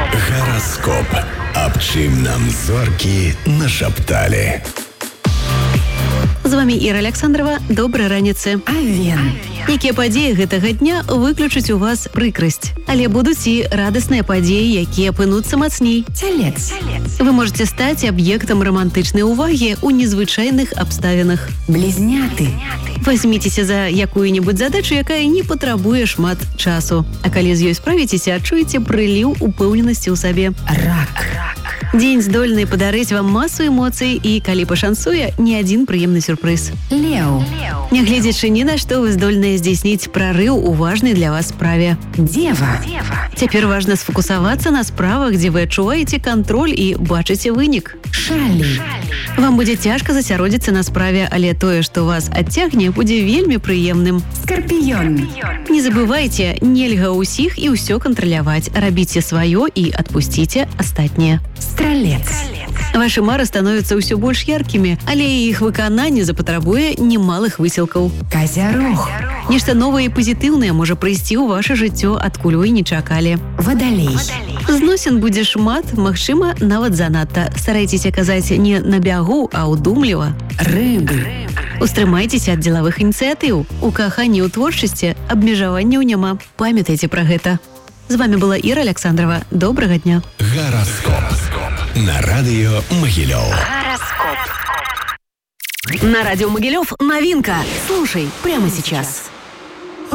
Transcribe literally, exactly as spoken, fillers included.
Гараскоп. Аб чым нам зоркі нашапталі. З вами Іра Александрова. Добрай раніцы. Авен. Якія падзеі гэтага дня выключаць у вас прыкрасць. Але будуць і радасныя падзеі, якія апынуцца мацней. Цялец. Вы можете стаць аб'ектам романтычнай увагі ў незвычайных абставінах. Блізняты. Возьміцеся за якую-небудзь задачу, якая не патрабуе шмат часу. А калі з ёй справіцеся, адчуеце прыліў упэўненасці ў сабе. Рак. Дзень здольны падарыць вам масу эмоцый і, калі пашанцуе, не адзін прыемны сюрпрыз. Леў. Нягледзячы ні на што, вы здольныя здзейсніць прарыў у важнай для вас справе. Дева. Цяпер важна сфокусавацца на справах, дзе вы адчуваеце кантроль і бачыце вынік. Шалі. Вам будзе цяжка засяродзіцца на справе, але тое, што вас адцягне, будзе вельмі прыемным. Скарпіён. Не забывайце, нельга ўсіх і ўсё кантраляваць. Рабіце сваё і адпусціце астатняе. Стралец. Вашы мары становяцца ўсё больш яркімі, але іх выкананне запатрабуе немалых высілкаў. Казярог. Нешта новае і пазітыўнае можа прыйсці ў ваша жыццё, адкуль вы не чакалі. Вадалей. Зносін будзе шмат, магчыма, нават занадта. Старайцеся казаць не на бягу, а ўдумліва. Рыбы. Устрымайцеся ад дзелавых ініцыятыў. У каханні ў творчасці абмежаванняў няма. Памятайце пра гэта. З вами была Іра Александрова. Добрага дня. Гараскоп. На радио Могилев. На радио Могилев новинка. Слушай прямо сейчас.